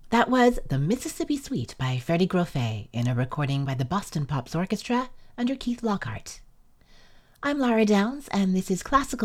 That was The Mississippi Suite by Freddie Grofé in a recording by the Boston Pops Orchestra under Keith Lockhart. I'm Lara Downs, and this is Classical